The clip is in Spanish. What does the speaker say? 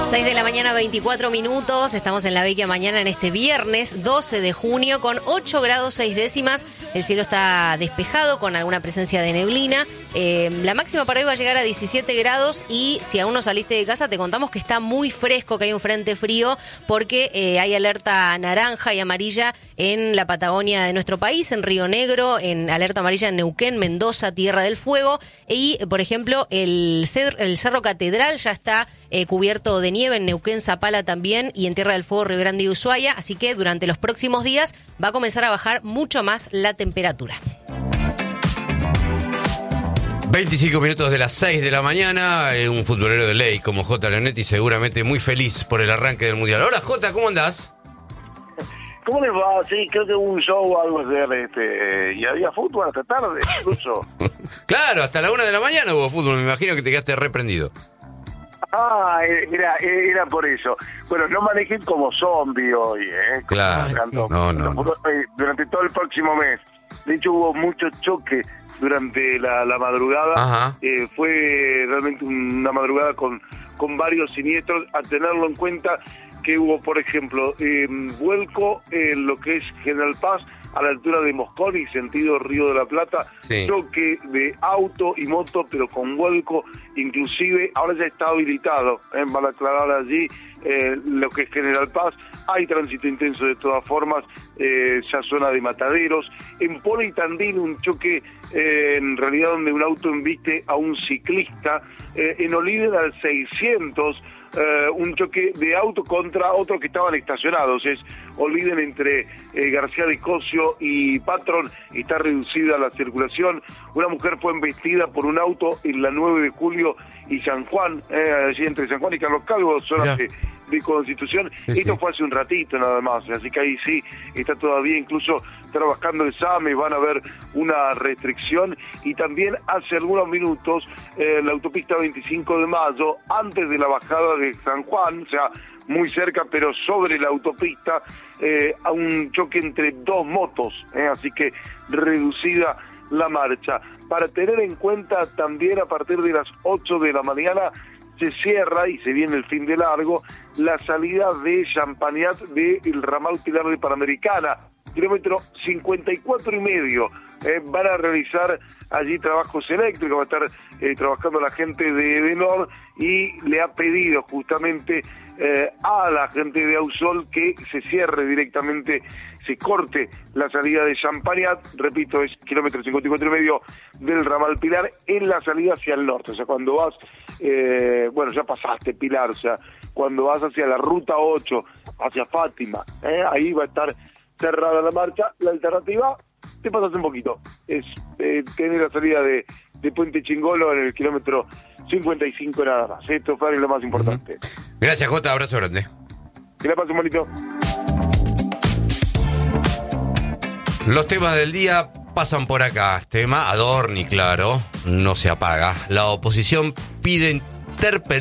6 de la mañana, 24 minutos. Estamos en La Vecchia Mañana en este viernes 12 de junio con 8 grados 6 décimas. El cielo está despejado con alguna presencia de neblina. La máxima para hoy va a llegar a 17 grados y si aún no saliste de casa te contamos que está muy fresco, que hay un frente frío porque hay alerta naranja y amarilla en la Patagonia de nuestro país, en Río Negro, en alerta amarilla en Neuquén, Mendoza, Tierra del Fuego y, por ejemplo, el Cerro Catedral ya está cubierto de nieve en Neuquén, Zapala también y en Tierra del Fuego, Río Grande y Ushuaia, así que durante los próximos días va a comenzar a bajar mucho más la temperatura. 25 minutos de las 6 de la mañana, un futbolero de ley como J. Leonetti seguramente muy feliz por el arranque del Mundial. Hola J, ¿cómo andás? ¿Cómo les va? Sí, creo que hubo un show o algo ayer, y había fútbol hasta tarde, incluso. Claro, hasta la 1 de la mañana hubo fútbol, me imagino que te quedaste reprendido. Ah, era por eso. Bueno, no manejen como zombie hoy, Claro, no. Durante todo el próximo mes. De hecho, hubo mucho choque durante la madrugada. Ajá. Fue realmente una madrugada con varios siniestros, a tenerlo en cuenta que hubo, por ejemplo, vuelco en lo que es General Paz, a la altura de Mosconi, sentido Río de la Plata, sí. Choque de auto y moto, pero con vuelco, inclusive, ahora ya está habilitado, van a aclarar allí lo que es General Paz, hay tránsito intenso de todas formas, ya zona de Mataderos, en Polo y Tandil un choque, en realidad donde un auto embiste a un ciclista, en Olivera al 600, un choque de auto contra otros que estaban estacionados. Olviden entre García de Cosio y Patrón, está reducida la circulación. Una mujer fue embestida por un auto en la 9 de julio y San Juan, allí entre San Juan y Carlos Calvo, zona de Constitución. Sí, esto fue hace un ratito nada más, así que ahí sí está todavía incluso trabajando el SAME, van a ver una restricción. Y también hace algunos minutos la autopista 25 de Mayo, antes de la bajada de San Juan, o sea, muy cerca, pero sobre la autopista, a un choque entre dos motos, así que reducida la marcha. Para tener en cuenta también a partir de las 8 de la mañana se cierra y se viene el fin de largo la salida de Champagnat del ramal Pilar de Panamericana, kilómetro 54,5. Van a realizar allí trabajos eléctricos, va a estar trabajando la gente de Edenor y le ha pedido justamente a la gente de Ausol que se cierre directamente, se corte la salida de Champagnat, repito, es kilómetro 54,5 del ramal Pilar en la salida hacia el norte, o sea, cuando vas, ya pasaste Pilar, o sea, cuando vas hacia la ruta 8, hacia Fátima, ahí va a estar cerrada la marcha. La alternativa, te pasas un poquito, es tener la salida de Puente Chingolo en el kilómetro 55 nada más. Esto fue lo más importante. Gracias, Jota, abrazo grande. Que la pasen bonito. Los temas del día pasan por acá. Tema Adorni, claro, no se apaga. La oposición pide interpelar